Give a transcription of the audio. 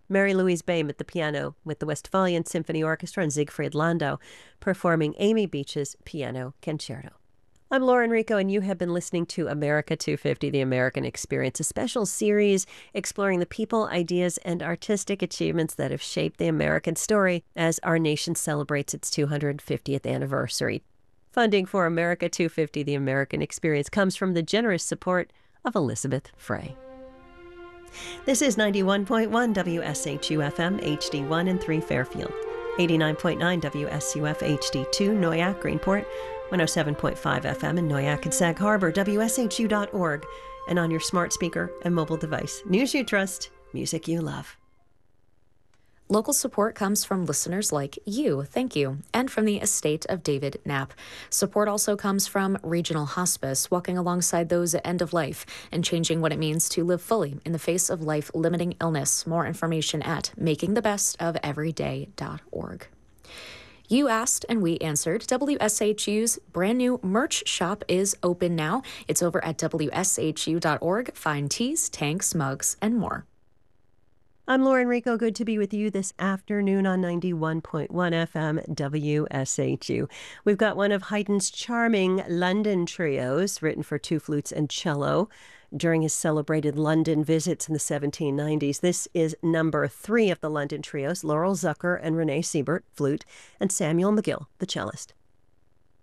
Mary Louise Boehm at the piano with the Westphalian Symphony Orchestra and Siegfried Landau performing Amy Beach's Piano Concerto. I'm Lauren Rico, and you have been listening to America 250, The American Experience, a special series exploring the people, ideas, and artistic achievements that have shaped the American story as our nation celebrates its 250th anniversary. Funding for America 250, The American Experience comes from the generous support of Elizabeth Frey. This is 91.1 WSHU-FM HD1 in 3 Fairfield, 89.9 WSUF HD2 Noyak, Greenport, 107.5 FM in Noyak and Sag Harbor, WSHU.org, and on your smart speaker and mobile device. News you trust, music you love. Local support comes from listeners like you, thank you, and from the estate of David Knapp. Support also comes from Regional Hospice, walking alongside those at end of life and changing what it means to live fully in the face of life-limiting illness. More information at makingthebestofeveryday.org. You asked and we answered. WSHU's brand new merch shop is open now. It's over at WSHU.org. Find tees, tanks, mugs, and more. I'm Lauren Rico. Good to be with you this afternoon on 91.1 FM WSHU. We've got one of Haydn's charming London trios, written for 2 flutes and cello during his celebrated London visits in the 1790s. This is number 3 of the London trios, Laurel Zucker and Renee Siebert, flute, and Samuel McGill, the cellist.